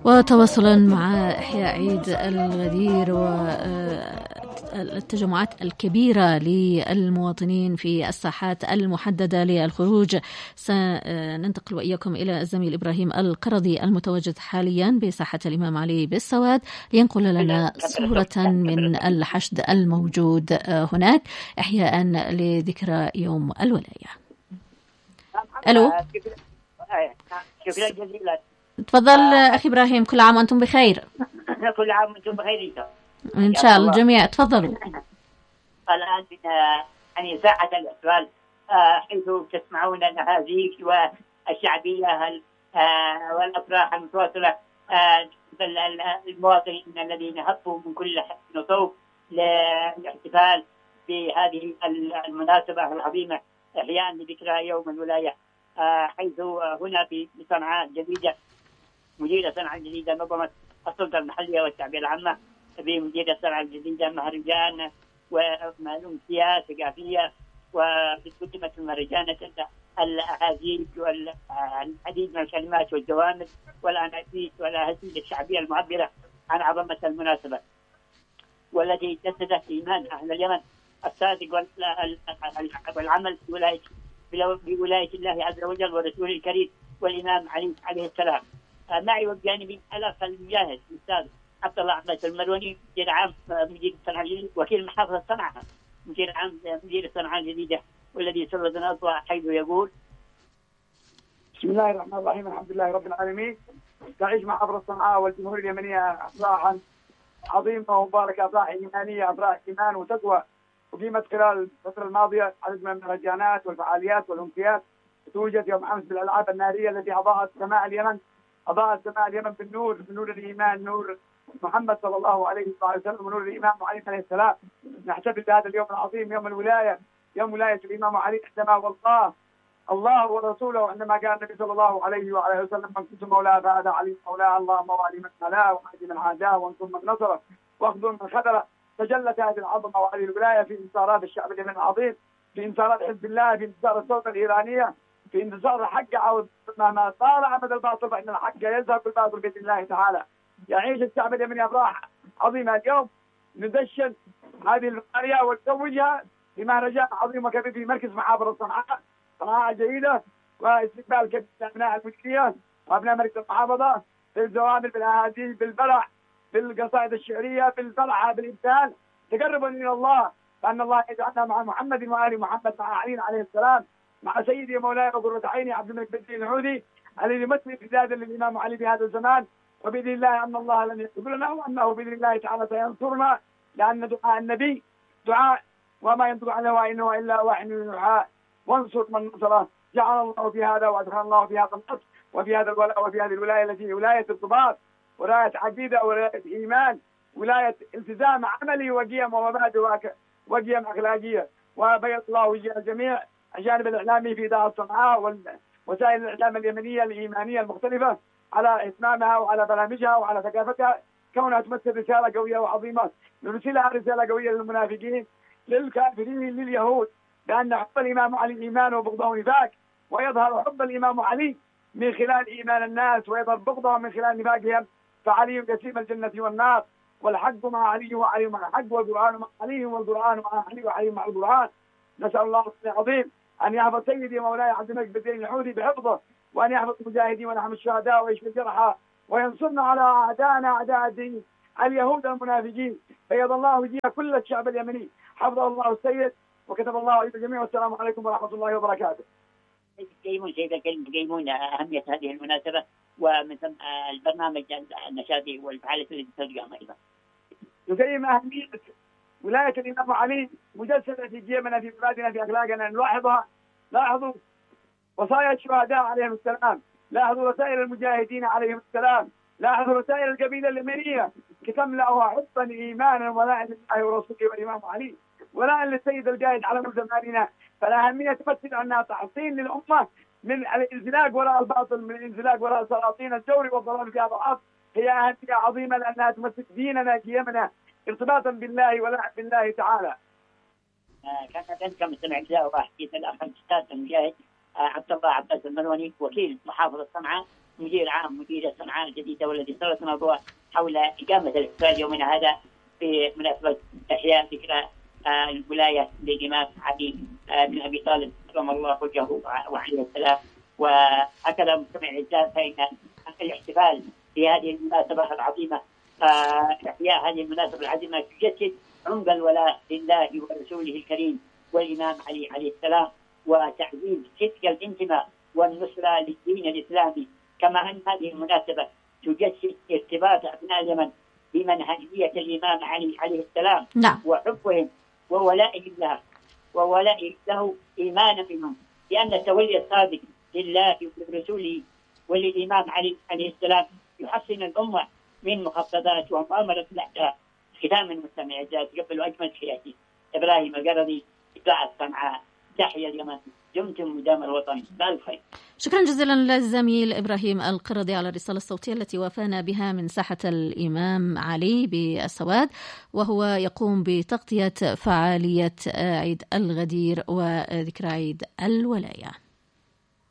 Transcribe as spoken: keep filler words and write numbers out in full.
وتواصلا مع إحياء عيد الغدير والتجمعات الكبيرة للمواطنين في الساحات المحددة للخروج، سننتقل وإياكم إلى الزميل إبراهيم القرضي المتواجد حاليا بساحة الإمام علي بالسواد لينقل لنا صورة من الحشد الموجود هناك إحياء لذكرى يوم الولاية. ألو، شكرا جزيلا. تفضل أخي إبراهيم، كل عام وأنتم بخير. كل عام وأنتم بخير إن شاء الله الجميع. تفضلوا. الآن يعني ساعة الاحتفال حيث تسمعون الأهازيج والشعبية والأفراح المتواصلة المواطنين الذين هبوا من كل حسن وصوب للاحتفال بهذه المناسبة العظيمة إحياء لذكرى يوم الولاية، حيث هنا في صنعاء الجديدة مديرة صنعاء الجديدة نظمت السلطة المحلية والتعبئة العامة بمديرة صنعاء الجديدة مهرجان وأمسية ثقافية، وقدمت المهرجان الأهازيج والعديد من الكلمات والجوامد والأناشيد والأهازيج الشعبية المعبرة عن عظمة المناسبة، والتي جسدت إيمان أهل اليمن الصادق والعمل في ولاية بولاية الله عز وجل ورسوله الكريم والإمام علي عليه السلام. معي وبجانبي الأخ المجاهد الأستاذ عبد الله عباس المروني مدير عام مدير صنعاء الجديدة وكيل محافظة صنعاء مدير عام مدير صنعاء الجديدة، والذي سرد نصره حيث يقول: بسم الله الرحمن الرحيم، الحمد لله رب العالمين. تعيش محافظة صنعاء والجمهورية اليمنية أفراحا عظيمة ومباركة، أفراح إيمانية، أفراح إيمان وتقوى. وقيمت خلال الفترة الماضية عدد من المهرجانات والفعاليات والأمسيات. توجد يوم أمس بالألعاب النارية التي أضاءت سماء اليمن، أضاءت سماء اليمن بالنور، بنور الإيمان، نور محمد صلى الله عليه وسلم ونور الإمام علي عليه السلام. نحتفل بهذا اليوم العظيم يوم الولاية، يوم ولاية الإمام علي عندما والله الله ورسوله عندما قال النبي صلى الله عليه وعليه وسلم: من كنت مولاه فهذا علي مولاه، الله موالي من ملاه ومهدي من عاداه وانصر من نصره واخذل من خذله. تجلت هذه العظمة وهذه الولاية في انتصارات الشعب اليمني العظيم، في انتصارات حزب الله، في انتصار السلطة الإيرانية، في انتصار الحق. عود مهما طال أمد الباطل فإن الحق يذهب بالباطل بإذن الله تعالى. يعيش الشعب اليمني أفراح عظيمة. اليوم ندشن هذه الفعالية ونتوجها بمهرجان عظيم وكبير في مركز محافظة صنعاء، صنعاء جيدة، واستقبال كبير لأبناء المديرية وأبناء مركز المحافظة بالزوامل، بالأهازيج، بالبرع، بالقصائد الشعرية، بالفرحة، بالإمثال، تقربا إلى الله، فأن الله يجعلنا مع محمد وآل محمد، مع علي عليه السلام، مع سيدي مولاي وقرة عيني عبد الملك بن سعيد العودي الذي يمثل امتدادا للإمام علي في هذا الزمان. وبإذن الله أن الله لن يقبلنا، وأنه بإذن الله تعالى سينصرنا، لأن دعاء النبي دعاء وما ينطق عن الهوى إن هو إلا وحي يوحى. وانصر من نصره. جعل الله في هذا وأدخل الله في هذا النصر وفي هذا الولاء وفي هذه الولاية التي ولاية ارتباط، ولاية عقيدة، ولاية إيمان، ولاية التزام عملي وقيم ومبادئ وقيم أخلاقية. وبيض الله وجه الجميع الجانب الإعلامي في إذاعة صنعاء ووسائل الإعلام اليمنية الإيمانية المختلفة على إتمامها وعلى برامجها وعلى ثقافتها، كونها تمثل رسالة قوية وعظيمة. نرسلها رسالة قوية للمنافقين، للكافرين، لليهود، بأن حب الإمام علي إيمان وبغضه نفاق، ويظهر حب الإمام علي من خلال إيمان الناس، ويظهر بغضهم من خلال نفاقهم. فعلي قسيم الجنة والنار، والحق مع علي وعلي مع الحق، والقرآن مع علي والقرآن مع علي وعلي مع القرآن. نسأل الله العظيم أن يحفظ سيدي مولاي عبد الملك بن سعيد العودي بحفظه، وأن يحفظ المجاهدين ونحم الشهداء ويشفي الجرحى، وينصرنا على أعدائنا أعداء الدين اليهود المنافقين. بيض الله وجه كل الشعب اليمني، حفظه الله السيد وكتب الله على الجميع. والسلام عليكم ورحمة الله وبركاته. تقيمون سيدة تقيمون أهمية هذه المناسبة ومن ثم البرنامج النشاطي والفعاليات التي تقام أيضا. نقيم أهمية ولاية الإمام علي مجسدة في جيبنا، في بلادنا، في أخلاقنا. نلاحظها. لاحظوا وصايا الشهداء عليهم السلام، لاحظوا رسائل المجاهدين عليهم السلام، لاحظوا رسائل القبيلة اليمنية كتملأها حبا إيمانا ولاء لله ورسوله والإمام علي، ولاء للسيد القائد على مر زماننا. فالأهمية تمثل أنها تحصين للأمة من الانزلاق وراء الباطل، من الانزلاق وراء سلاطين الجور والظلام في هذا العصر. هي أهمية عظيمة لأنها تمثل ديننا، قيمنا، ارتباطا بالله ولا بالله تعالى. كانت أنت كمستمع أجزاء وحديث الأخ الأستاذ المجاهد عبد الله عباس المروني وكيل محافظة صنعاء مدير عام مديرية صنعاء الجديدة، والذي سرت موضوع حول إقامة الاحتفال يومنا هذا بمناسبة إحياء ذكرى الولاية للإمام علي بن أبي طالب كرم الله وجهه وعليه السلام. وهكذا مستمع الإعزاء، فإن الاحتفال في هذه المناسبة العظيمة، إحياء هذه المناسبة العظيمة تجسد عمق الولاء لله ورسوله الكريم والإمام علي عليه السلام، وتعزيز صدق الانتماء والنصرة للدين الإسلامي. كما أن هذه المناسبة تجسد ارتباط أبناء اليمن بمنهجية الإمام علي عليه السلام، نعم. وحبهم وولائهم له وولائهم له إيمانا منهم بأن التولي الصادق لله ولرسوله وللإمام علي عليه السلام يحسن الأمة من مخططات ومؤامرة الأعداء. ختاما مستمع الجاد، قبل أجمل حياتي إبراهيم القرضي، إذاعة صنعاء، تحيا اليمن، دمتم مدام الوطن، بالخير. شكرا جزيلا للزميل إبراهيم القرضي على الرسالة الصوتية التي وافانا بها من ساحة الإمام علي بالسواد، وهو يقوم بتغطية فعالية عيد الغدير وذكرى عيد الولاية.